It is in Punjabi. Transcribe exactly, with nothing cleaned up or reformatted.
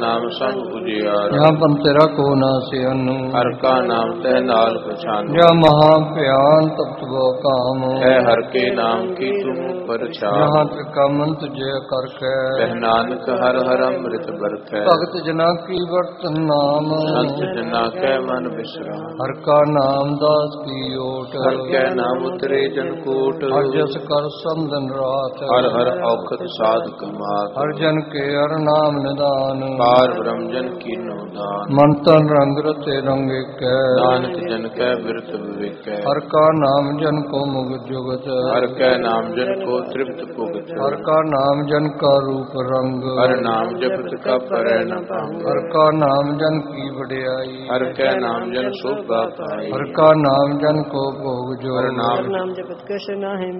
ਨਾਮ ਸਭ ਉਜਿਆਰਾ। ਜਾਂ ਪੰਤੇਰਾ ਕੋ ਨਾ ਸਿਆਨੂ ਹਰ ਕਾ ਨਾਮ ਤੈ ਨਾਲ ਪਛਾਨੂ। ਜਾਂ ਮਹਾ ਭਿਆਨ ਤਪਤ ਬੋ ਕਾਮ ਹੈ ਹਰ ਕੇ ਨਾਮ ਕੀ ਤੁਮ ਪਰਛਾਨ। ਜਹਾਂ ਤ੍ਰਿਕਾਮਨ ਤੁਝੇ ਕਰ ਕੇ ਕਹਿ ਨਾਨਕ ਹਰ ਹਰ ਅੰਮ੍ਰਿਤ ਵਰਤੈ। ਭਗਤ ਜਨਾ ਕੀ ਵਰਤਨ ਨਾਮ ਸੰਤ ਜਨਾ ਕੈ ਮਨ ਬਿਸਰਾਮ। ਹਰ ਕਾ ਨਾਮ ਦਾਸ ਕੀ ਓਟ ਹਰ ਕੈ ਨਾਮ ਉਤਰੇ ਜਨ ਕੋਟ। ਹਰ ਜਸ ਕਰ ਸੰਦਨ ਰਾਤ ਹਰ ਹਰ ਔਖਦ ਸਾਧਕ ਮਾਤ। ਹਰ ਜਨ ਕੇ ਹਰ ਨਾਮ ਨਿਦਾਨ ਪਾਰ ਬ੍ਰਹਮ ਜਨ ਕੀਨੋ ਦਾਨ। ਮਨ ਤਨ ਰੰਗ ਰਤੇ ਰੰਗ ਏਕੈ ਨਾਨਕ ਜਨ ਕੈ ਬਿਰਤ ਵਿਵੇਕੈ। ਹਰ ਕਾ ਨਾਮ ਜਨ ਕੋ ਮੁਗਤ ਜੁਗਤ ਹਰ ਕੈ ਨਾਮ ਜਨ ਕੋ ਤ੍ਰਿਪਤ ਭੁਗਤ। ਹਰ ਕਾ ਨਾਮ ਜਨ ਕਾ ਰੂਪ ਰੰਗ ਹਰ ਨਾਮ ਜਪਤ ਕਾ ਪਰੈ ਨ ਭੰਗ। ਹਰ ਕਾ ਨਾਮ ਜਨ ਕੀ ਵਡਿਆਈ ਹਰ ਕੈ ਨਾਮ ਜਨ ਸੋਭਾ ਪਾਈ। ਹਰ ਕਾ ਨਾਮ ਜਨ ਕੋ ਭੋਗ ਜੋ ਹਰ ਨਾਮ ਨਾਮ ਜਪਤ ਕਛ ਨਾਹਿ